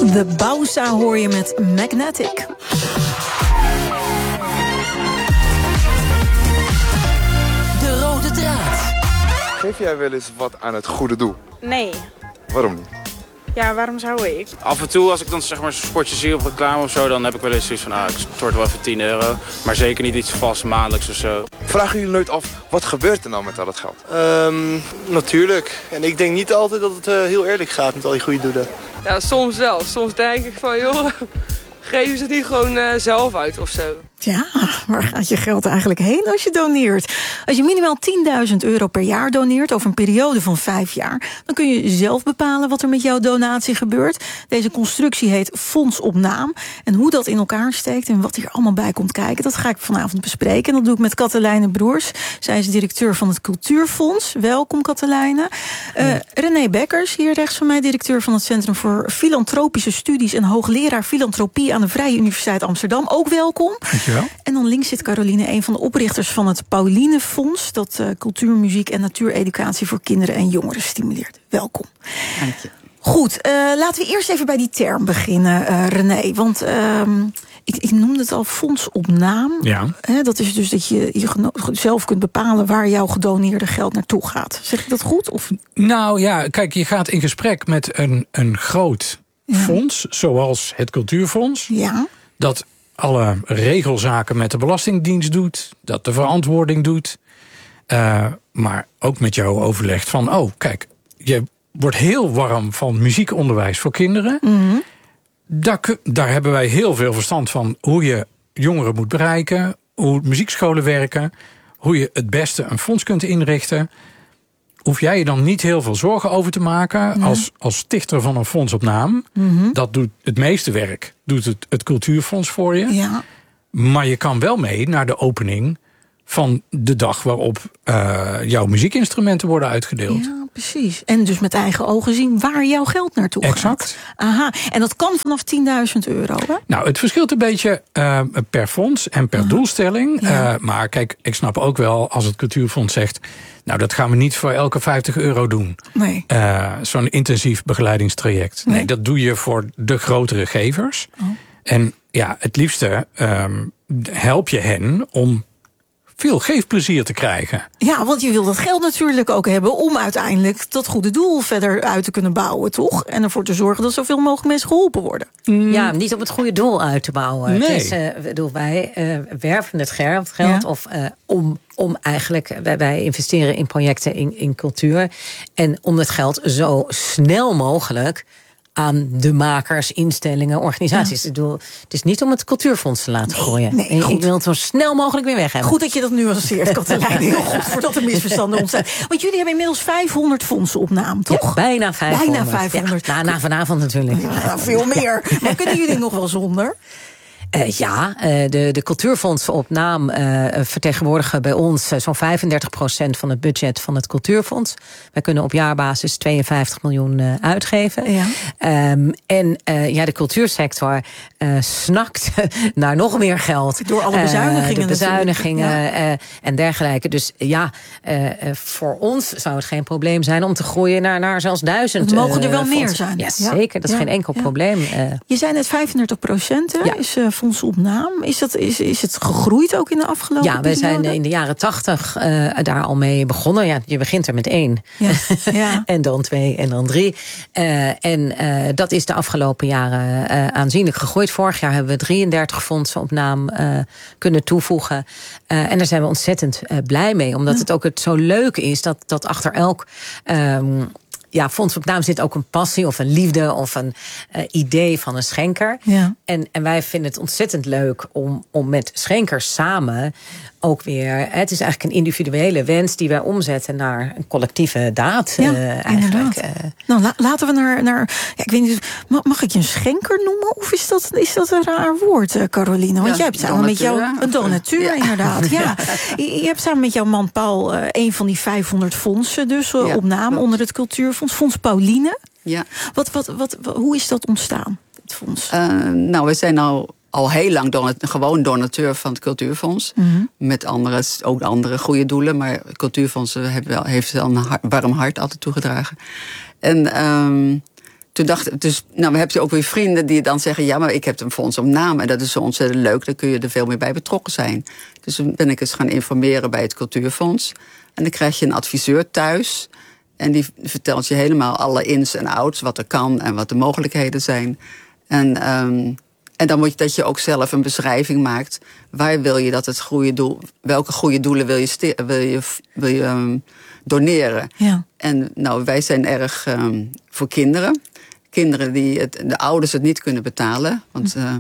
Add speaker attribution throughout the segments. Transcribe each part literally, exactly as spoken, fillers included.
Speaker 1: De Bausa hoor je met Magnetic.
Speaker 2: De rode draad.
Speaker 3: Geef jij wel eens wat aan het goede doel?
Speaker 4: Nee.
Speaker 3: Waarom niet?
Speaker 4: Ja, waarom zou ik?
Speaker 5: Af en toe, als ik dan zeg maar zo'n spotje zie op reclame of zo, dan heb ik wel eens zoiets van, ah, ik stort wel even tien euro. Maar zeker niet iets vast maandelijks of zo.
Speaker 3: Vragen jullie nooit af, wat gebeurt er nou met al dat geld?
Speaker 6: Um, natuurlijk. En ik denk niet altijd dat het uh, heel eerlijk gaat met al die goede doelen.
Speaker 7: Ja, soms wel. Soms denk ik van, joh, geven ze het niet gewoon uh, zelf uit of zo.
Speaker 1: Ja, waar gaat je geld eigenlijk heen als je doneert? Als je minimaal tienduizend euro per jaar doneert over een periode van vijf jaar, dan kun je zelf bepalen wat er met jouw donatie gebeurt. Deze constructie heet Fonds op Naam. En hoe dat in elkaar steekt en wat hier allemaal bij komt kijken, dat ga ik vanavond bespreken. En dat doe ik met Katelijne Broers. Zij is directeur van het Cultuurfonds. Welkom, Katelijne. Uh, René Bekkers, hier rechts van mij, directeur van het Centrum voor Filantropische Studies en hoogleraar filantropie aan de Vrije Universiteit Amsterdam. Ook welkom. En dan links zit Caroline, een van de oprichters van het Pauline Fonds, dat uh, cultuur, muziek en natuureducatie voor kinderen en jongeren stimuleert. Welkom.
Speaker 8: Dank je.
Speaker 1: Goed, uh, laten we eerst even bij die term beginnen, uh, René. Want uh, ik, ik noemde het al fonds op naam.
Speaker 8: Ja.
Speaker 1: Hè, dat is dus dat je, je geno- zelf kunt bepalen waar jouw gedoneerde geld naartoe gaat. Zeg ik dat goed? Of?
Speaker 8: Nou ja, kijk, je gaat in gesprek met een, een groot ja. fonds, zoals het Cultuurfonds.
Speaker 1: Ja.
Speaker 8: Dat alle regelzaken met de Belastingdienst doet, dat de verantwoording doet. Uh, maar ook met jou overlegt van, oh, kijk, je wordt heel warm van muziekonderwijs voor kinderen.
Speaker 1: Mm-hmm.
Speaker 8: Daar, daar hebben wij heel veel verstand van hoe je jongeren moet bereiken, hoe muziekscholen werken, hoe je het beste een fonds kunt inrichten. Hoef jij je dan niet heel veel zorgen over te maken nee. als, als stichter van een fonds op naam.
Speaker 1: Mm-hmm.
Speaker 8: Dat doet het meeste werk, doet het, het Cultuurfonds voor je.
Speaker 1: Ja.
Speaker 8: Maar je kan wel mee naar de opening van de dag waarop uh, jouw muziekinstrumenten worden uitgedeeld.
Speaker 1: Ja, precies. En dus met eigen ogen zien waar jouw geld naartoe
Speaker 8: exact.
Speaker 1: gaat. Aha. En dat kan vanaf tienduizend euro, hè?
Speaker 8: Nou, het verschilt een beetje uh, per fonds en per uh, doelstelling.
Speaker 1: Ja.
Speaker 8: Uh, maar kijk, ik snap ook wel als het Cultuurfonds zegt, nou, dat gaan we niet voor elke vijftig euro doen.
Speaker 1: Nee.
Speaker 8: Uh, zo'n intensief begeleidingstraject. Nee. nee, dat doe je voor de grotere gevers.
Speaker 1: Oh.
Speaker 8: En ja, het liefste um, help je hen om veel geefplezier te krijgen.
Speaker 1: Ja, want je wil dat geld natuurlijk ook hebben om uiteindelijk dat goede doel verder uit te kunnen bouwen, toch? En ervoor te zorgen dat zoveel mogelijk mensen geholpen worden.
Speaker 2: Mm. Ja, niet om het goede doel uit te bouwen.
Speaker 8: Nee.
Speaker 2: Het is, uh, bedoel, wij uh, werven het geld ja. of uh, om, om eigenlijk, wij, wij investeren in projecten in, in cultuur. En om het geld zo snel mogelijk aan de makers, instellingen, organisaties. Ja. Ik bedoel, het is niet om het Cultuurfonds te laten
Speaker 1: nee,
Speaker 2: gooien.
Speaker 1: Nee,
Speaker 2: ik wil het zo snel mogelijk weer weg hebben.
Speaker 1: Goed dat je dat nuanceert, Katelijne. Heel goed, voordat er misverstanden ontstaan. Want jullie hebben inmiddels vijfhonderd fondsen op naam, toch?
Speaker 2: Ja, bijna vijfhonderd.
Speaker 1: Bijna vijfhonderd.
Speaker 2: Ja, na, na vanavond natuurlijk.
Speaker 1: Ja, veel meer. Maar kunnen jullie nog wel zonder?
Speaker 2: Uh, ja, uh, de, de cultuurfondsen op naam uh, vertegenwoordigen bij ons uh, zo'n vijfendertig procent van het budget van het cultuurfonds. Wij kunnen op jaarbasis tweeënvijftig miljoen uh, uitgeven.
Speaker 1: Ja.
Speaker 2: Um, en uh, ja, de cultuursector uh, snakt naar nog meer geld.
Speaker 1: Door alle bezuinigingen.
Speaker 2: Uh, de bezuinigingen
Speaker 1: ja.
Speaker 2: uh, en dergelijke. Dus ja, uh, voor ons zou het geen probleem zijn om te groeien naar, naar zelfs duizend.
Speaker 1: Het mogen er wel
Speaker 2: uh,
Speaker 1: meer zijn.
Speaker 2: Ja, zeker. Dat is ja. geen enkel ja. probleem. Uh,
Speaker 1: Je zei net vijfendertig procent
Speaker 2: ja.
Speaker 1: is uh, fonds op naam. Is, dat, is, is het gegroeid ook in de afgelopen
Speaker 2: Ja, we periode? zijn in de jaren tachtig uh, daar al mee begonnen. Ja, je begint er met één.
Speaker 1: Ja. Ja.
Speaker 2: En dan twee en dan drie. Uh, en uh, dat is de afgelopen jaren uh, aanzienlijk gegroeid. Vorig jaar hebben we drieëndertig fondsen op naam uh, kunnen toevoegen. Uh, en daar zijn we ontzettend uh, blij mee. Omdat ja. het ook het zo leuk is dat, dat achter elk Um, ja, fonds op naam zit ook een passie of een liefde of een uh, idee van een schenker.
Speaker 1: Ja.
Speaker 2: En, en wij vinden het ontzettend leuk om, om met schenkers samen ook weer, het is eigenlijk een individuele wens die wij omzetten naar een collectieve daad.
Speaker 1: Ja,
Speaker 2: uh, eigenlijk. Uh,
Speaker 1: nou, la, laten we naar, naar ja, ik weet niet, mag, mag ik je een schenker noemen? Of is dat, is dat een raar woord, uh, Caroline? Want ja, jij hebt samen met jou een donateur, ja. inderdaad. Ja. Je, je hebt samen met jouw man Paul uh, een van die vijfhonderd fondsen dus uh, ja, op naam onder het Cultuurfonds, Fonds Pauline.
Speaker 9: Ja.
Speaker 1: Wat, wat, wat, wat, hoe is dat ontstaan, het fonds?
Speaker 9: Uh, nou, we zijn al al heel lang donat, gewoon donateur van het Cultuurfonds.
Speaker 1: Mm-hmm.
Speaker 9: Met andere, ook andere goede doelen. Maar het Cultuurfonds heeft wel, heeft wel een hart, warm hart altijd toegedragen. En um, toen dacht ik, dus, nou, heb je ook weer vrienden die dan zeggen, ja, maar ik heb een fonds op naam. En dat is zo ontzettend leuk, dan kun je er veel meer bij betrokken zijn. Dus toen ben ik eens gaan informeren bij het Cultuurfonds. En dan krijg je een adviseur thuis. En die vertelt je helemaal alle ins en outs, wat er kan en wat de mogelijkheden zijn. En, um, en dan moet je dat je ook zelf een beschrijving maakt. Waar wil je dat het goede doel, welke goede doelen wil je, ste- wil je, wil je um, doneren?
Speaker 1: Ja. En
Speaker 9: nou, wij zijn erg um, voor kinderen. Kinderen die het, de ouders het niet kunnen betalen. Want uh,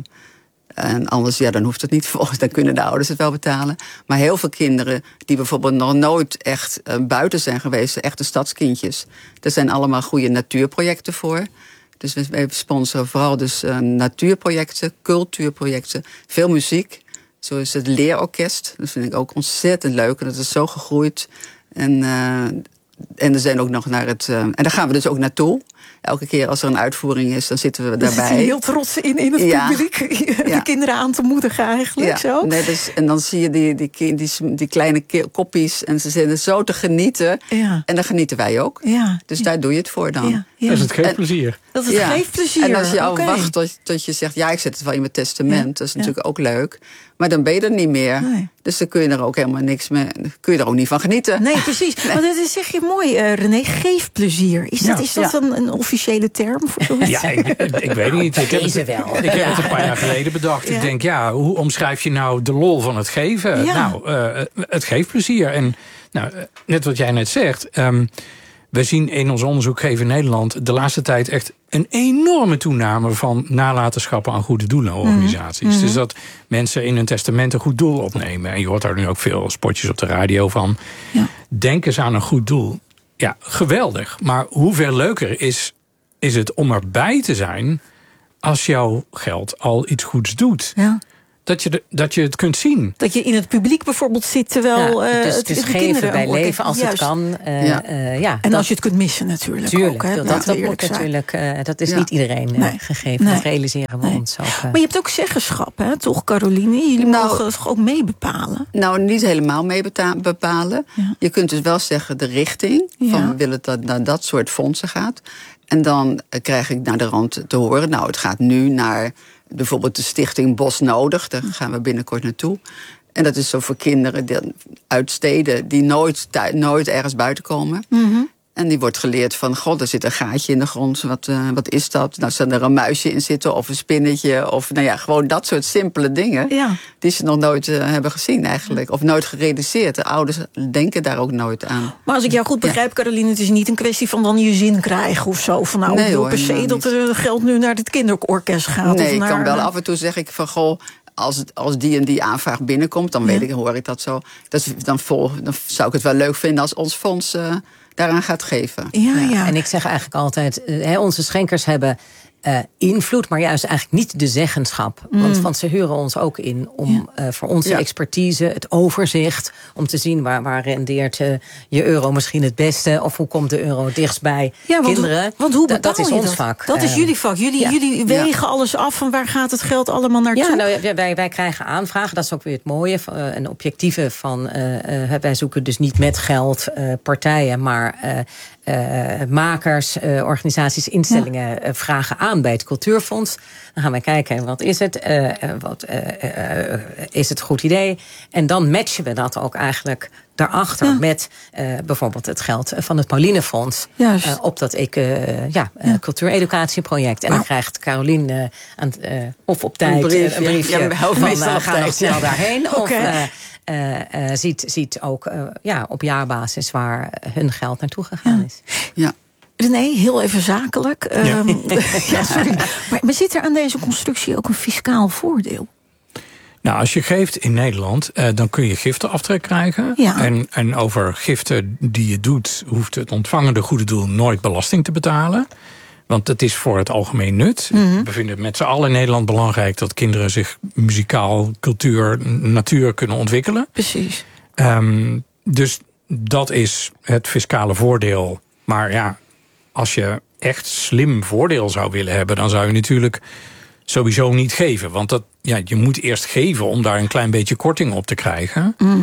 Speaker 9: en anders, ja, dan hoeft het niet volgens. Dan kunnen de ouders het wel betalen. Maar heel veel kinderen die bijvoorbeeld nog nooit echt uh, buiten zijn geweest, echte stadskindjes. Er zijn allemaal goede natuurprojecten voor. Dus we sponsoren vooral dus uh, natuurprojecten, cultuurprojecten, veel muziek. Zo is het leerorkest. Dat vind ik ook ontzettend leuk. En dat is zo gegroeid. En, uh, en er zijn ook nog naar het. Uh, en daar gaan we dus ook naartoe. Elke keer als er een uitvoering is, dan zitten we daarbij.
Speaker 1: Zit je heel trots in, in het
Speaker 9: ja.
Speaker 1: publiek. De
Speaker 9: ja.
Speaker 1: kinderen aan te moedigen eigenlijk.
Speaker 9: Ja.
Speaker 1: Zo.
Speaker 9: Nee, dus, en dan zie je die, die, die, die kleine koppies. En ze zitten zo te genieten.
Speaker 1: Ja.
Speaker 9: En dan genieten wij ook.
Speaker 1: Ja.
Speaker 9: Dus daar doe je het voor dan.
Speaker 1: Ja. Ja.
Speaker 8: Dat is het geefplezier.
Speaker 1: Dat is het
Speaker 9: ja.
Speaker 1: geefplezier.
Speaker 9: En als je al
Speaker 1: okay.
Speaker 9: wacht tot, tot je zegt, ja, ik zet het wel in mijn testament.
Speaker 1: Ja.
Speaker 9: Dat is
Speaker 1: Ja.
Speaker 9: natuurlijk ook leuk. Maar dan ben je er niet meer.
Speaker 1: Nee.
Speaker 9: Dus dan kun je er ook helemaal niks meer. Kun je er ook niet van genieten.
Speaker 1: Nee, precies. Nee. Maar dat is, zeg je mooi, uh, René. Geefplezier. Is dat,
Speaker 8: Ja.
Speaker 1: is dat
Speaker 9: Ja.
Speaker 1: een, een officiële term voor zoiets?
Speaker 8: Ja, ik, ik weet niet. Ik heb,
Speaker 2: Deze
Speaker 8: het,
Speaker 2: wel.
Speaker 8: ik heb het een paar jaar geleden bedacht.
Speaker 1: Ja.
Speaker 8: Ik denk, ja, hoe omschrijf je nou de lol van het geven?
Speaker 1: Ja.
Speaker 8: Nou, uh, het geefplezier. En nou, net wat jij net zegt. Um, we zien in ons onderzoek Geven Nederland de laatste tijd echt een enorme toename van nalatenschappen aan goede doelenorganisaties. Mm-hmm. Dus dat mensen in hun testament een goed doel opnemen. En je hoort daar nu ook veel spotjes op de radio van. Ja. Denk eens aan een goed doel. Ja, geweldig. Maar hoeveel leuker is, is het om erbij te zijn als jouw geld al iets goeds doet?
Speaker 1: Ja.
Speaker 8: Dat je, de, dat je het kunt zien.
Speaker 1: Dat je in het publiek bijvoorbeeld zit terwijl
Speaker 2: ja, dus
Speaker 1: uh,
Speaker 2: het is
Speaker 1: de
Speaker 2: geven
Speaker 1: kinderen
Speaker 2: bij
Speaker 1: worden.
Speaker 2: leven als
Speaker 1: Juist.
Speaker 2: het kan. Uh,
Speaker 9: ja.
Speaker 2: Uh, ja,
Speaker 1: en
Speaker 2: dat,
Speaker 1: als je het kunt missen natuurlijk
Speaker 2: tuurlijk,
Speaker 1: ook. Hè,
Speaker 2: dat,
Speaker 1: dat
Speaker 2: dat moet natuurlijk. Uh, dat is
Speaker 9: ja.
Speaker 2: niet iedereen uh,
Speaker 1: nee.
Speaker 2: gegeven.
Speaker 1: Nee.
Speaker 2: Dat realiseren we
Speaker 1: nee.
Speaker 2: ons ook. Uh.
Speaker 1: Maar je hebt ook zeggenschap, hè, toch, Caroline? Jullie
Speaker 9: nou,
Speaker 1: mogen toch ook mee bepalen?
Speaker 9: Nou, niet helemaal mee beta- bepalen. Ja. Je kunt dus wel zeggen de richting. Ja. Van willen dat naar dat soort fondsen gaat. En dan uh, krijg ik naar de rand te horen. Nou, het gaat nu naar bijvoorbeeld de stichting Bos Nodig. Daar gaan we binnenkort naartoe. En dat is zo voor kinderen die, uit steden die nooit, nooit ergens buiten komen. Mm-hmm. En die wordt geleerd van, god, er zit een gaatje in de grond. Wat, uh, wat is dat? Nou, zou er een muisje in zitten of een spinnetje? Of nou ja, gewoon dat soort simpele dingen. Ja. Die ze nog nooit uh, hebben gezien eigenlijk. Of nooit gerealiseerd. De ouders denken daar ook nooit aan.
Speaker 1: Maar als ik jou goed begrijp, ja. Caroline, het is niet een kwestie van dan je zin krijgen of zo. Van nou, nee, ik wil per se dat er geld nu naar het kinderorkest gaat.
Speaker 9: Nee,
Speaker 1: of
Speaker 9: ik
Speaker 1: naar,
Speaker 9: kan wel af en toe zeg ik van, goh, Als, het, als die en die aanvraag binnenkomt, dan weet ja. ik, hoor ik dat zo. Dat, dan, vol, dan zou ik het wel leuk vinden als ons fonds uh, daaraan gaat geven.
Speaker 2: Ja, ja. Ja. En ik zeg eigenlijk altijd, uh, onze schenkers hebben uh, invloed, maar juist eigenlijk niet de zeggenschap. Mm. Want, want ze huren ons ook in om ja. uh, voor onze ja. expertise, het overzicht, om te zien waar, waar rendeert uh, je euro misschien het beste, of hoe komt de euro dichtst bij
Speaker 1: ja, want,
Speaker 2: kinderen.
Speaker 1: Want hoe
Speaker 2: dat, dat is ons
Speaker 1: dat?
Speaker 2: vak.
Speaker 1: Dat is jullie vak. Jullie, ja. jullie wegen ja. alles af van waar gaat het geld allemaal naartoe?
Speaker 2: Ja, nou, wij, wij krijgen aanvragen. Dat is ook weer het mooie uh, en objectieve van uh, uh, wij zoeken dus niet met geld uh, partijen, maar uh, Uh, makers, uh, organisaties, instellingen ja. uh, vragen aan bij het Cultuurfonds. Dan gaan wij kijken, wat is het? Uh, wat, uh, uh, is het een goed idee? En dan matchen we dat ook eigenlijk daarachter ja. met uh, bijvoorbeeld het geld van het Paulinefonds. Uh, op dat ik, uh, ja, uh, ja. cultuureducatieproject. En maar, dan krijgt Caroline uh, aan, uh, of op tijd een, brief, een briefje ja, van uh, ga nog snel daarheen. Okay. Of uh, Uh, uh, ziet, ziet ook uh, ja, op jaarbasis waar hun geld naartoe gegaan ja. is.
Speaker 9: Ja.
Speaker 1: René, heel even zakelijk. Ja. Um, ja, sorry. Maar, maar zit er aan deze constructie ook een fiscaal voordeel?
Speaker 8: Nou, als je geeft in Nederland, uh, dan kun je giftenaftrek krijgen. Ja. En, en over giften die je doet, hoeft het ontvangende goede doel nooit belasting te betalen. Want het is voor het algemeen nut. Mm-hmm. We vinden het met z'n allen in Nederland belangrijk dat kinderen zich muzikaal, cultuur, natuur kunnen ontwikkelen.
Speaker 1: Precies.
Speaker 8: Um, dus dat is het fiscale voordeel. Maar ja, als je echt slim voordeel zou willen hebben, dan zou je natuurlijk sowieso niet geven. Want dat, ja, je moet eerst geven om daar een klein beetje korting op te krijgen. Mm.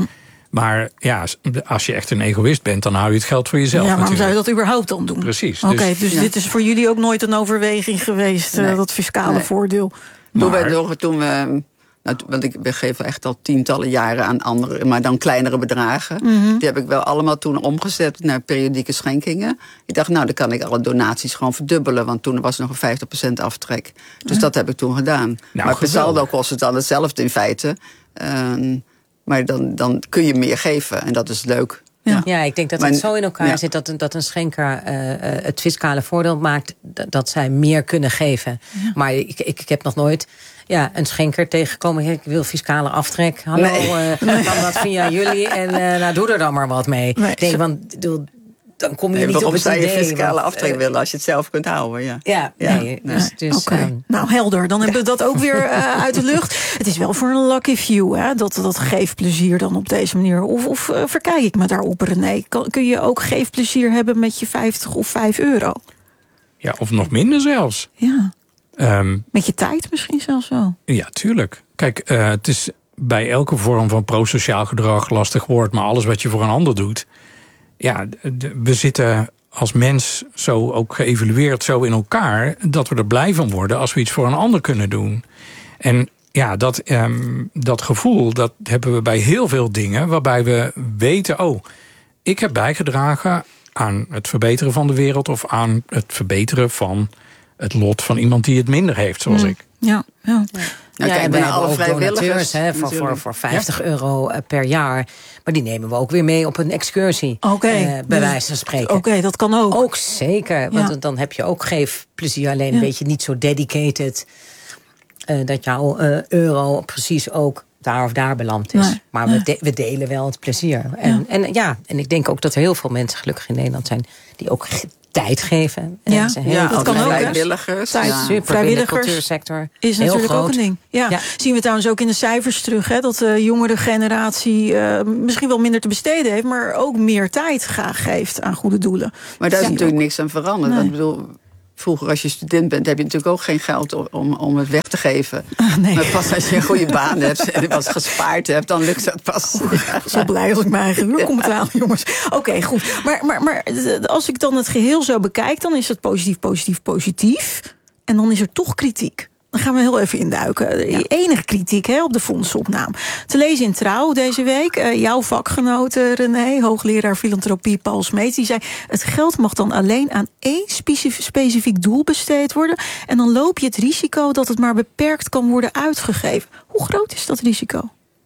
Speaker 8: Maar ja, als je echt een egoïst bent, dan hou je het geld voor jezelf.
Speaker 1: Ja, waarom
Speaker 8: natuurlijk.
Speaker 1: zou je dat überhaupt dan doen?
Speaker 8: Precies.
Speaker 1: Oké,
Speaker 8: dus,
Speaker 1: dus, dus dit is voor jullie ook nooit een overweging geweest, nee. uh, dat fiscale nee. voordeel?
Speaker 9: Toen,
Speaker 8: maar,
Speaker 9: wij door, toen we... Nou, want ik geef echt al tientallen jaren aan andere, maar dan kleinere bedragen. Mm-hmm. Die heb ik wel allemaal toen omgezet naar periodieke schenkingen. Ik dacht, nou, dan kan ik alle donaties gewoon verdubbelen. Want toen was er nog een vijftig procent aftrek. Dus mm. dat heb ik toen gedaan. Nou, maar per saldo kost het dan hetzelfde in feite. Um, maar dan, dan kun je meer geven en dat is leuk.
Speaker 2: Ja. ja, ik denk dat het maar, zo in elkaar ja. zit dat een, dat een schenker uh, het fiscale voordeel maakt dat, dat zij meer kunnen geven. Ja. Maar ik, ik, ik heb nog nooit ja, een schenker tegengekomen. Ik wil fiscale aftrek. Hallo, nee. uh, nee. kan dat via jullie? En uh, nou, doe er dan maar wat mee. Nee. Ik denk, want dan kom je nee, niet op het idee.
Speaker 9: Waarom zou je fiscale want, aftrek uh, willen als je het zelf kunt houden? Ja,
Speaker 2: ja, ja. nee. nee. Dus, dus,
Speaker 1: okay. um, nou, helder. Dan hebben we dat ook weer uh, uit de lucht. Het is wel voor een lucky few, hè, dat, dat geefplezier dan op deze manier. Of, of uh, verkijk ik me daarop, René? Kan, kun je ook geefplezier hebben met je vijftig of vijf euro?
Speaker 8: Ja, of nog minder zelfs.
Speaker 1: Ja.
Speaker 8: Um,
Speaker 1: met je tijd misschien zelfs wel?
Speaker 8: Ja, tuurlijk. Kijk, uh, het is bij elke vorm van prosociaal gedrag lastig woord, maar alles wat je voor een ander doet. Ja, we zitten als mens zo ook geëvalueerd zo in elkaar dat we er blij van worden als we iets voor een ander kunnen doen. En ja, dat, um, dat gevoel, dat hebben we bij heel veel dingen waarbij we weten, oh, ik heb bijgedragen aan het verbeteren van de wereld of aan het verbeteren van het lot van iemand die het minder heeft, zoals mm. ik.
Speaker 1: Ja, ja.
Speaker 2: ja. Nou, ja, en we hebben ook donateurs hè, voor, voor, voor vijftig ja. euro per jaar. Maar die nemen we ook weer mee op een excursie.
Speaker 1: Okay.
Speaker 2: Uh, bij wijze van spreken.
Speaker 1: Oké, okay, dat kan ook.
Speaker 2: Ook zeker. Want ja. dan heb je ook geefplezier. Alleen ja. een beetje niet zo dedicated. Uh, dat jouw uh, euro precies ook daar of daar beland is. Nee. Maar we, de, we delen wel het plezier. En ja. en ja, en ik denk ook dat er heel veel mensen gelukkig in Nederland zijn die ook tijd geven.
Speaker 1: Ja, ja,
Speaker 2: heel
Speaker 1: ja dat kan ook.
Speaker 9: Vrijwilligers.
Speaker 1: Tijd,
Speaker 2: ja. Super,
Speaker 1: vrijwilligers.
Speaker 2: De cultuursector.
Speaker 1: Is
Speaker 2: heel
Speaker 1: natuurlijk
Speaker 2: groot.
Speaker 1: ook een ding. Ja. Ja. Zien we trouwens ook in de cijfers terug, hè, dat de jongere generatie uh, misschien wel minder te besteden heeft, maar ook meer tijd graag geeft aan goede doelen.
Speaker 9: Maar daar is ja. natuurlijk niks aan veranderd. Nee. Ik bedoel, vroeger als je student bent, heb je natuurlijk ook geen geld om, om het weg te geven.
Speaker 1: Ah, nee.
Speaker 9: Maar pas als je een goede baan hebt en wat gespaard hebt, dan lukt dat pas.
Speaker 1: Oh, ja. Zo blij als ik mijn eigen huur kom betalen, jongens. Oké, okay, goed. Maar, maar, maar als ik dan het geheel zo bekijk, dan is het positief, positief, positief. En dan is er toch kritiek. Dan gaan we heel even induiken. Ja. Enige kritiek hè, op de fondsenopname. Te lezen in Trouw deze week. Uh, jouw vakgenote René, hoogleraar filantropie Paul Smeets, die zei, het geld mag dan alleen aan één specif- specifiek doel besteed worden. En dan loop je het risico dat het maar beperkt kan worden uitgegeven. Hoe groot is dat risico?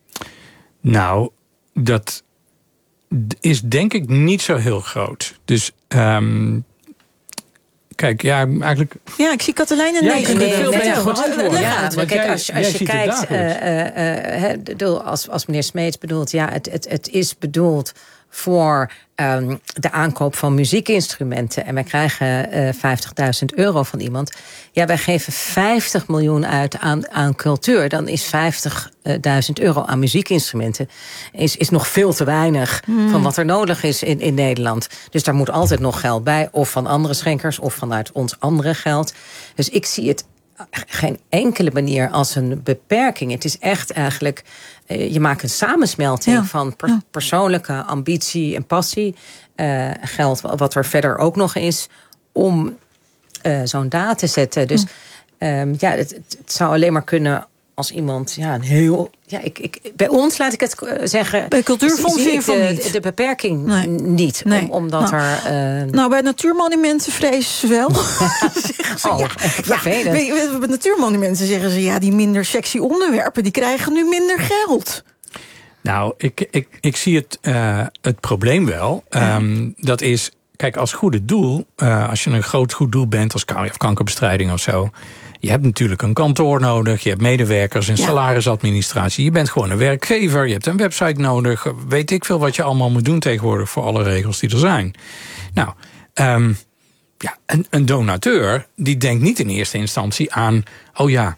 Speaker 8: Nou, dat is denk ik niet zo heel groot. Dus Um Kijk, ja, eigenlijk.
Speaker 1: Ja, ik zie Katelijne en
Speaker 2: ja,
Speaker 1: nee,
Speaker 2: nee,
Speaker 1: veel
Speaker 2: nee,
Speaker 1: goed
Speaker 2: antwoord. Ja, maar kijk, als, als je kijkt, uh, uh, uh, als, als meneer Smeets bedoelt, ja, het, het, het is bedoeld voor um, de aankoop van muziekinstrumenten. En wij krijgen uh, vijftigduizend euro van iemand. Ja, wij geven vijftig miljoen uit aan, aan cultuur. Dan is vijftigduizend euro aan muziekinstrumenten is, is nog veel te weinig hmm. van wat er nodig is in, in Nederland. Dus daar moet altijd nog geld bij. Of van andere schenkers, of vanuit ons andere geld. Dus ik zie het geen enkele manier als een beperking. Het is echt eigenlijk, je maakt een samensmelting ja. van per, persoonlijke ambitie en passie. Uh, geld wat er verder ook nog is om uh, zo'n daad te zetten. Dus um, ja, het, het zou alleen maar kunnen als iemand ja, een heel. Ja, ik, ik, bij ons laat ik het uh, zeggen.
Speaker 1: Bij cultuurfonds zie ik
Speaker 2: de,
Speaker 1: niet.
Speaker 2: de beperking nee. niet.
Speaker 1: Nee.
Speaker 2: Om, omdat
Speaker 1: nou,
Speaker 2: er. Uh...
Speaker 1: Nou, bij natuurmonumenten vrezen ze wel.
Speaker 2: oh, ja, vervelend.
Speaker 1: Ja, bij natuurmonumenten zeggen ze ja, die minder sexy onderwerpen die krijgen nu minder geld.
Speaker 8: Nou, ik, ik, ik zie het, uh, het probleem wel. Um, dat is, kijk, als goede doel, uh, als je een groot goed doel bent als kankerbestrijding of zo. Je hebt natuurlijk een kantoor nodig, je hebt medewerkers en ja. salarisadministratie. Je bent gewoon een werkgever, je hebt een website nodig. Weet ik veel wat je allemaal moet doen tegenwoordig voor alle regels die er zijn. Nou, um, ja, een, een donateur die denkt niet in eerste instantie aan, oh ja,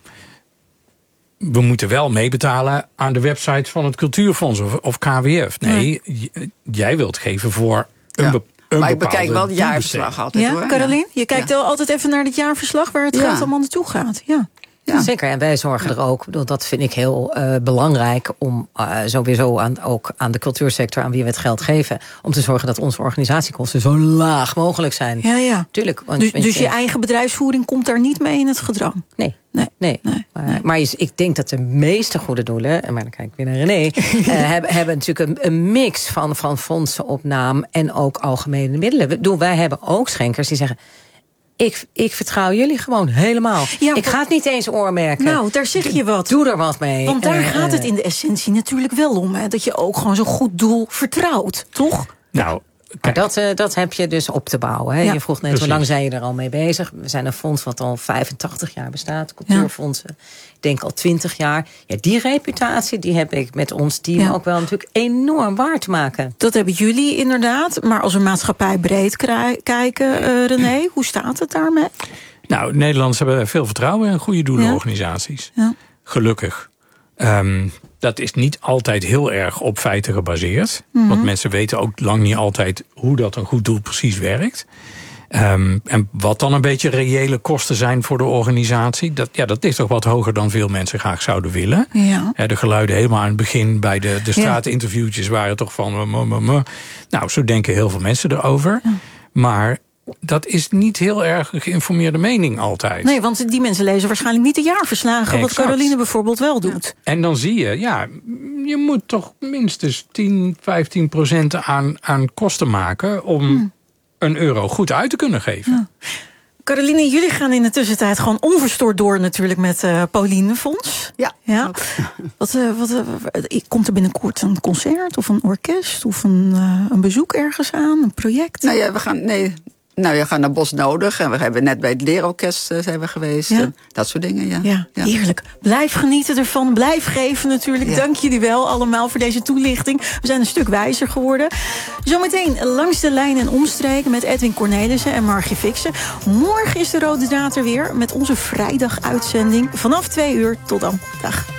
Speaker 8: we moeten wel meebetalen aan de website van het Cultuurfonds of, of K W F. Nee, nee. jij wilt geven voor een
Speaker 9: ja.
Speaker 8: bepaalde.
Speaker 9: Maar ik bekijk wel het jaarverslag altijd.
Speaker 1: Ja,
Speaker 9: hoor.
Speaker 1: Caroline, je kijkt ja. wel altijd even naar het jaarverslag waar het ja. geld allemaal naartoe gaat. Ja.
Speaker 9: Ja.
Speaker 2: Zeker, en wij zorgen er ook, bedoel, dat vind ik heel uh, belangrijk, om uh, sowieso aan, ook aan de cultuursector, aan wie we het geld geven, om te zorgen dat onze organisatiekosten zo laag mogelijk zijn.
Speaker 1: Ja, ja.
Speaker 2: Tuurlijk. Want,
Speaker 1: dus
Speaker 2: je,
Speaker 1: dus je eigen bedrijfsvoering komt daar niet mee in het gedrang?
Speaker 2: Nee.
Speaker 1: Nee,
Speaker 2: nee.
Speaker 1: nee,
Speaker 2: maar,
Speaker 1: nee.
Speaker 2: maar ik denk dat de meeste goede doelen, en maar dan kijk ik weer naar René, uh, hebben, hebben natuurlijk een, een mix van, van fondsenopname en ook algemene middelen. We, bedoel, wij hebben ook schenkers die zeggen, Ik, ik vertrouw jullie gewoon helemaal. Ja, ik ga het niet eens oormerken.
Speaker 1: Nou, daar zeg je wat.
Speaker 2: Doe er wat mee.
Speaker 1: Want daar
Speaker 2: uh,
Speaker 1: gaat het in de essentie natuurlijk wel om. Hè? Dat je ook gewoon zo'n goed doel vertrouwt, toch?
Speaker 8: Nou,
Speaker 2: maar dat, uh, dat heb je dus op te bouwen. Hè? Ja, je vroeg net, precies. Hoe lang zijn je er al mee bezig? We zijn een fonds wat al vijfentachtig jaar bestaat. Cultuurfondsen, ja. Ik denk al twintig jaar. Ja, die reputatie die heb ik met ons team ja. ook wel natuurlijk enorm waar te maken.
Speaker 1: Dat hebben jullie inderdaad. Maar als we maatschappij breed kri- kijken, uh, René, hoe staat het daarmee?
Speaker 8: Nou, Nederlanders hebben veel vertrouwen in goede doelenorganisaties. Ja. Ja. Gelukkig. Um, dat is niet altijd heel erg op feiten gebaseerd. Mm-hmm. Want mensen weten ook lang niet altijd hoe dat een goed doel precies werkt. Um, en wat dan een beetje reële kosten zijn voor de organisatie, dat, ja, dat is toch wat hoger dan veel mensen graag zouden willen. Ja. Ja, de geluiden helemaal aan het begin bij de, de straatinterviewtjes waren toch van... Uh, uh, uh. Nou, zo denken heel veel mensen erover. Ja. Maar dat is niet heel erg een geïnformeerde mening altijd.
Speaker 1: Nee, want die mensen lezen waarschijnlijk niet de jaarverslagen, exact. Wat Caroline bijvoorbeeld wel doet.
Speaker 8: En dan zie je, ja, je moet toch minstens tien, vijftien procent aan, aan kosten maken om hmm. een euro goed uit te kunnen geven. Ja.
Speaker 1: Caroline, jullie gaan in de tussentijd gewoon onverstoord door natuurlijk met uh, Pauline Fonds.
Speaker 9: Ja.
Speaker 1: ja. Wat, uh, wat, uh, komt er binnenkort een concert of een orkest of een, uh, een bezoek ergens aan, een project?
Speaker 9: Nou ja, we gaan, nee, nou, we gaan naar Bos Nodig en we hebben net bij het Leerorkest uh, zijn we geweest. Ja. En dat soort dingen, ja.
Speaker 1: Ja, ja. Heerlijk. Blijf genieten ervan, blijf geven natuurlijk. Ja. Dank jullie wel allemaal voor deze toelichting. We zijn een stuk wijzer geworden. Zometeen Langs de Lijn en Omstreken met Edwin Cornelissen en Margie Fixen. Morgen is de Rode Draad er weer met onze vrijdaguitzending vanaf twee uur. Tot dan. Dag.